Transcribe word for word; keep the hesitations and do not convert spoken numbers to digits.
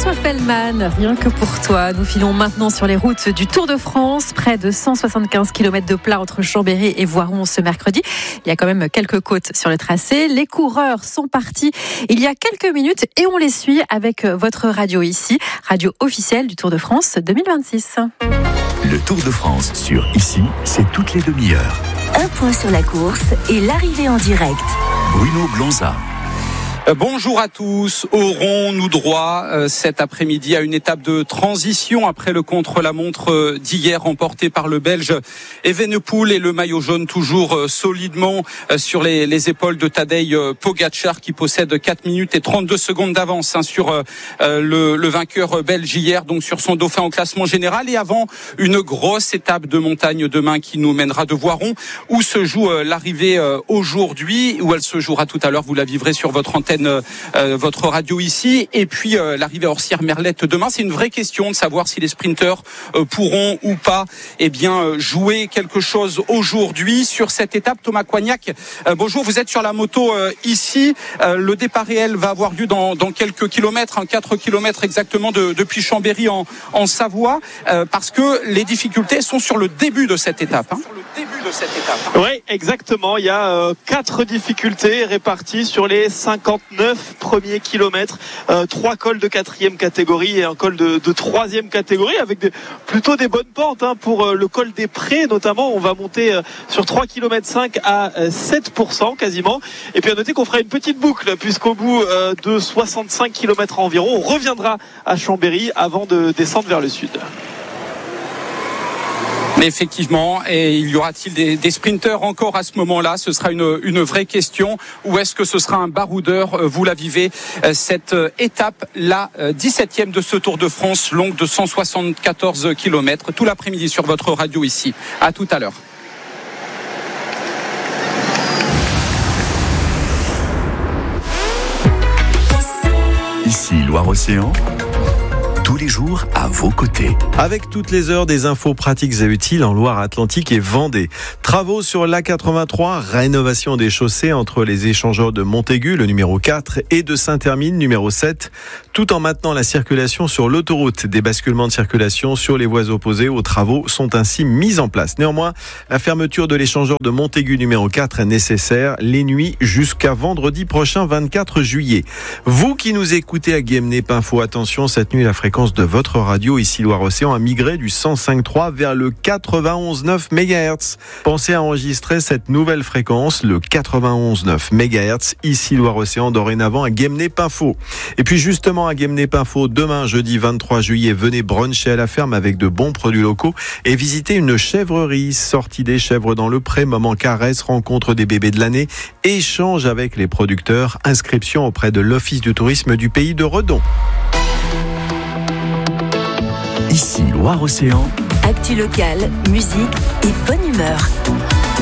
Fellman, rien que pour toi. Nous filons maintenant sur les routes du Tour de France. Près de cent soixante-quinze kilomètres de plat entre Chambéry et Voiron ce mercredi. Il y a quand même quelques côtes sur le tracé. Les coureurs sont partis il y a quelques minutes et on les suit avec votre radio ici, radio officielle du Tour de France deux mille vingt-six. Le Tour de France sur Ici, c'est toutes les demi-heures. Un point sur la course et l'arrivée en direct. Bruno Blanza. Bonjour à tous. Aurons-nous droit euh, cet après-midi à une étape de transition après le contre-la-montre euh, d'hier remporté par le Belge Evenepoel et le maillot jaune toujours euh, solidement euh, sur les, les épaules de Tadej euh, Pogačar qui possède quatre minutes et trente-deux secondes d'avance hein, sur euh, le, le vainqueur belge hier, donc sur son dauphin au classement général. Et avant une grosse étape de montagne demain qui nous mènera de Voiron où se joue euh, l'arrivée euh, aujourd'hui, où elle se jouera tout à l'heure. Vous la vivrez sur votre antenne. Euh, votre radio ici et puis euh, l'arrivée à Orsières-Merlette demain. C'est une vraie question de savoir si les sprinteurs euh, pourront ou pas eh bien euh, jouer quelque chose aujourd'hui sur cette étape. Thomas Coignac, euh, bonjour, vous êtes sur la moto euh, ici. Euh, le départ réel va avoir lieu dans, dans quelques kilomètres, hein, quatre kilomètres exactement de, depuis Chambéry en, en Savoie, euh, parce que les difficultés sont sur le début de cette étape. Hein. Début de cette étape. Oui, exactement. Il y a euh, quatre difficultés réparties sur les cinquante-neuf premiers kilomètres. Euh, trois cols de quatrième catégorie et un col de, de troisième catégorie avec des, plutôt des bonnes pentes hein, pour euh, le col des Prés notamment. On va monter euh, sur trois virgule cinq kilomètres à euh, sept pour cent quasiment. Et puis à noter qu'on fera une petite boucle puisqu'au bout euh, de soixante-cinq kilomètres environ, on reviendra à Chambéry avant de descendre vers le sud. Effectivement, et il y aura-t-il des, des sprinteurs encore à ce moment-là? Ce sera une, une vraie question. Ou est-ce que ce sera un baroudeur? Vous la vivez, cette étape, la dix-septième de ce Tour de France, longue de cent soixante-quatorze kilomètres, tout l'après-midi sur votre radio ici. À tout à l'heure. Ici, Loire-Océan. Tous les jours à vos côtés. Avec toutes les heures des infos pratiques et utiles en Loire-Atlantique et Vendée. Travaux sur l'A quatre-vingt-trois, rénovation des chaussées entre les échangeurs de Montaigu, le numéro quatre, et de Saint-Hermine, numéro sept, tout en maintenant la circulation sur l'autoroute. Des basculements de circulation sur les voies opposées aux travaux sont ainsi mis en place. Néanmoins, la fermeture de l'échangeur de Montaigu, numéro quatre, est nécessaire les nuits jusqu'à vendredi prochain, vingt-quatre juillet. Vous qui nous écoutez à Guémené-Pinfo, attention, cette nuit, la fréquence de votre radio ici Loire-Océan a migré du cent cinq virgule trois vers le quatre-vingt-onze virgule neuf mégahertz. Pensez à enregistrer cette nouvelle fréquence, le quatre-vingt-onze virgule neuf mégahertz, ici Loire-Océan, dorénavant à Guémené-Pinfo. Et puis justement à Guémené-Pinfo, demain jeudi vingt-trois juillet, venez bruncher à la ferme avec de bons produits locaux et visiter une chèvrerie, sortie des chèvres dans le pré, moment caresse, rencontre des bébés de l'année, échange avec les producteurs, inscription auprès de l'Office du tourisme du pays de Redon. Ici, Loire-Océan. Actu locale, musique et bonne humeur.